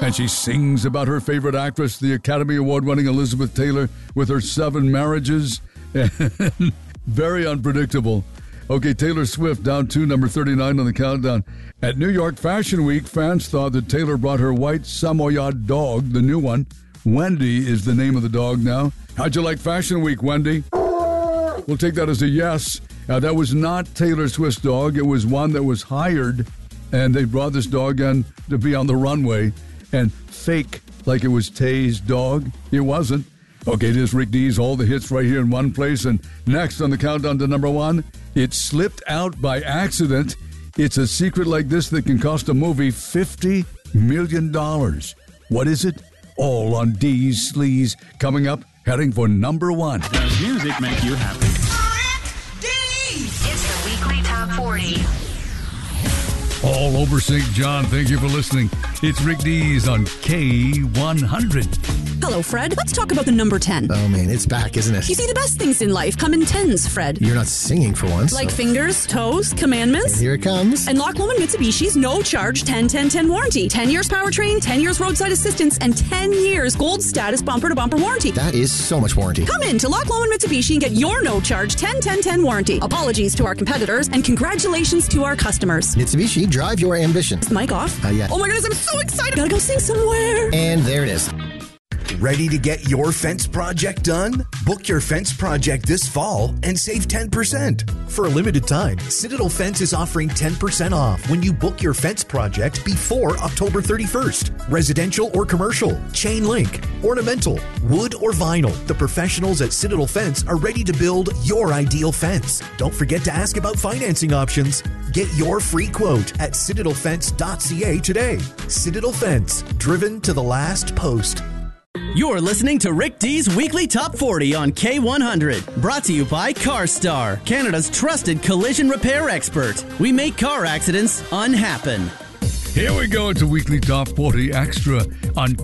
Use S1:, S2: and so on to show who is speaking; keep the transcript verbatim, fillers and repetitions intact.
S1: And she sings about her favorite actress, the Academy Award-winning Elizabeth Taylor, with her seven marriages. Very unpredictable. Okay, Taylor Swift down to number thirty-nine on the countdown. At New York Fashion Week, fans thought that Taylor brought her white Samoyed dog, the new one. Wendy is the name of the dog now. How'd you like Fashion Week, Wendy? We'll take that as a yes. Uh, that was not Taylor Swift's dog. It was one that was hired, and they brought this dog in to be on the runway and fake like it was Tay's dog. It wasn't. Okay, this is Rick Dees, all the hits right here in one place. And next on the countdown to number one, it slipped out by accident. It's a secret like this that can cost a movie fifty million dollars. What is it? All on Dees Sleaze. Coming up, heading for number one.
S2: Does music make you happy?
S3: It's the Weekly Top forty.
S1: All over Saint John, thank you for listening. It's Rick Dees on K one hundred.
S4: Hello, Fred. Let's talk about the number ten.
S5: Oh, man, it's back, isn't it?
S4: You see, the best things in life come in tens, Fred.
S5: You're not singing for once.
S4: Like
S5: so.
S4: fingers, toes, commandments.
S5: Here it comes.
S4: And Loch Lomond Mitsubishi's no-charge ten ten ten warranty. ten years powertrain, ten years roadside assistance, and ten years gold status bumper-to-bumper warranty.
S5: That is so much warranty.
S4: Come in to Loch Lomond Mitsubishi and get your no-charge ten ten ten warranty. Apologies to our competitors, and congratulations to our customers.
S5: Mitsubishi, drive your ambition.
S4: Is the mic off?
S5: Uh, yeah.
S4: Oh my goodness, I'm so excited. Gotta go sing somewhere.
S5: And there it is.
S6: Ready to get your fence project done? Book your fence project this fall and save ten percent. For a limited time, Citadel Fence is offering ten percent off when you book your fence project before October thirty-first. Residential or commercial, chain link, ornamental, wood or vinyl. The professionals at Citadel Fence are ready to build your ideal fence. Don't forget to ask about financing options. Get your free quote at citadel fence dot c a today. Citadel Fence, driven to the last post.
S7: You're listening to Rick Dees Weekly Top forty on K one hundred. Brought to you by CarStar, Canada's trusted collision repair expert. We make car accidents unhappen.
S1: Here we go. It's a Weekly Top forty Extra on